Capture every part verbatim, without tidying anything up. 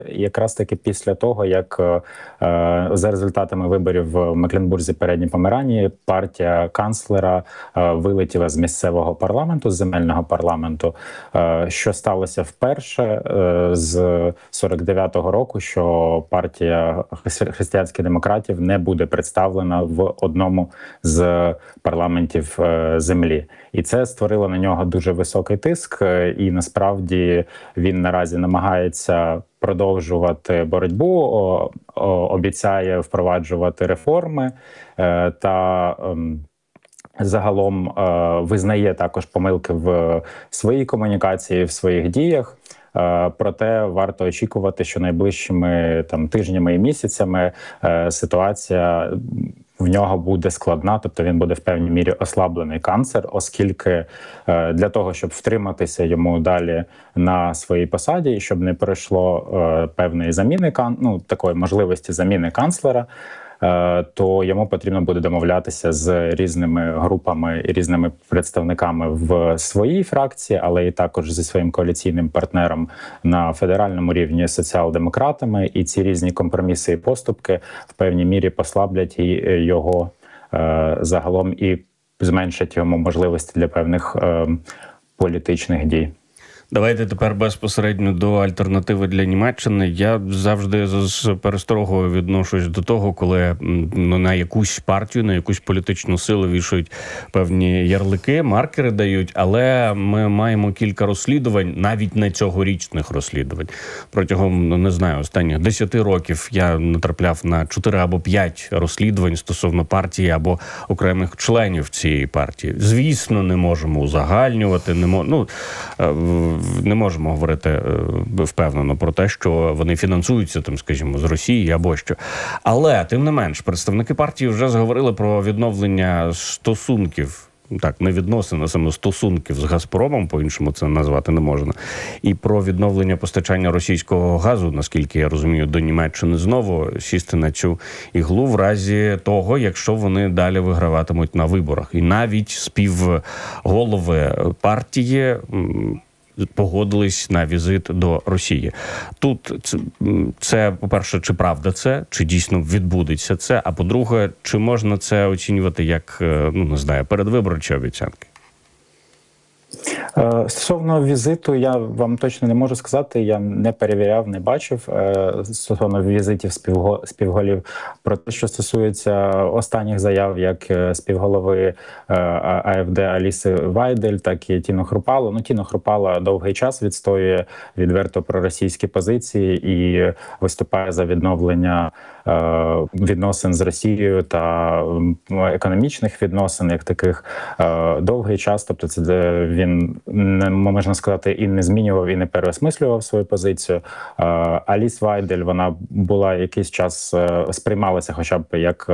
якраз таки після того, як е, за результатами виборів в Мекленбурзі Передній Померанії партія канцлера е, вилетіла з місцевого парламенту, з земельного парламенту, е, що сталося вперше е, з сорок дев'ятого року, що партія християнських демократів не буде представлена в одному з парламентів е, землі. І це створило на нього дуже високий тиск, е, і насправді він наразі намагається продовжувати боротьбу, о, о, обіцяє впроваджувати реформи е, та е, загалом е, визнає також помилки в своїй комунікації, в своїх діях. Е, проте варто очікувати, що найближчими там тижнями і місяцями е, ситуація в нього буде складна, тобто він буде в певній мірі ослаблений канцлер, оскільки е, для того, щоб втриматися йому далі на своїй посаді, і щоб не пройшло е, певної заміни, ну, такої можливості заміни канцлера, е, то йому потрібно буде домовлятися з різними групами і різними представниками в своїй фракції, але і також зі своїм коаліційним партнером на федеральному рівні соціал-демократами. І ці різні компроміси і поступки в певній мірі послаблять і його е, загалом і зменшать йому можливості для певних е, політичних дій. Давайте тепер безпосередньо до альтернативи для Німеччини. Я завжди з пересторогою відношусь до того, коли ну, на якусь партію, на якусь політичну силу вішають певні ярлики, маркери дають, але ми маємо кілька розслідувань, навіть не цьогорічних розслідувань. Протягом, ну, не знаю, останніх десяти років я натрапляв на чотири або п'ять розслідувань стосовно партії або окремих членів цієї партії. Звісно, не можемо узагальнювати, не мо... ну, не можемо говорити впевнено про те, що вони фінансуються, там, скажімо, з Росії або що. Але, тим не менш, представники партії вже заговорили про відновлення стосунків, так, не відносин, а саме стосунків з Газпромом, по-іншому це назвати не можна, і про відновлення постачання російського газу, наскільки я розумію, до Німеччини знову сісти на цю іглу в разі того, якщо вони далі виграватимуть на виборах. І навіть співголови партії погодились на візит до Росії. Тут це, це, по-перше, чи правда це, чи дійсно відбудеться це, а по-друге, чи можна це оцінювати як, ну, не знаю, передвиборчі обіцянки? Стосовно візиту, я вам точно не можу сказати, я не перевіряв, не бачив стосовно візитів співголів. Про те, що стосується останніх заяв, як співголови АФД Аліси Вайдель, так і Тіно Хрупало. Ну, Тіно Хрупало довгий час відстоює відверто проросійські позиції і виступає за відновлення відносин з Росією та економічних відносин, як таких, довгий час. Тобто це він, можна сказати, і не змінював, і не переосмислював свою позицію. Аліс Вайдель, вона була якийсь час, сприймалася хоча б як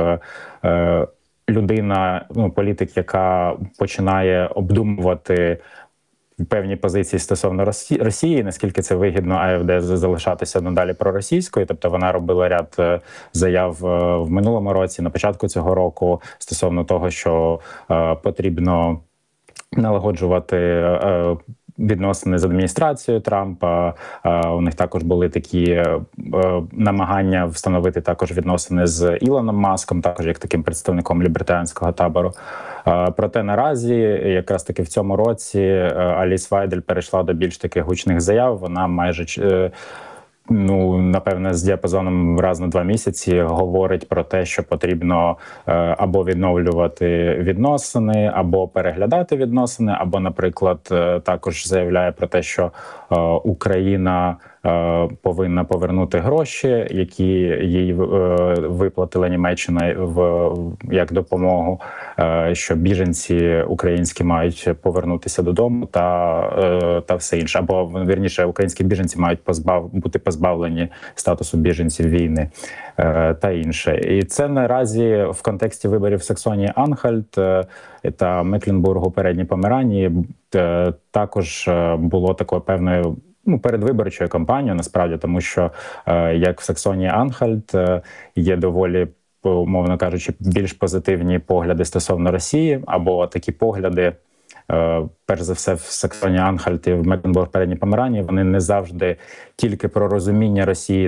людина, ну, політик, яка починає обдумувати певні позиції стосовно Росії, наскільки це вигідно АФД залишатися надалі проросійською. Тобто вона робила ряд заяв в минулому році, на початку цього року, стосовно того, що е, потрібно налагоджувати е, відносини з адміністрацією Трампа. У них також були такі намагання встановити також відносини з Ілоном Маском, також як таким представником лібертаріанського табору. Проте наразі, якраз таки в цьому році, Аліс Вайдель перейшла до більш таких гучних заяв. Вона майже, ну, напевне, з діапазоном раз на два місяці говорить про те, що потрібно або відновлювати відносини, або переглядати відносини, або, наприклад, також заявляє про те, що Україна повинна повернути гроші, які їй виплатила Німеччина в як допомогу, що біженці українські мають повернутися додому та, та все інше. Або, вірніше, українські біженці мають позбав, бути позбавлені статусу біженців війни та інше. І це наразі в контексті виборів Саксонії-Анхальт та Мекленбургу Передній Померанії також було такою певною, ну, передвиборчою кампанією, насправді, тому що, е, як в Саксонії-Анхальт, е, є доволі, умовно кажучи, більш позитивні погляди стосовно Росії, або такі погляди, перш за все в Саксоні Анхальт і в Мекленбург Передній Померанії, вони не завжди тільки про розуміння Росії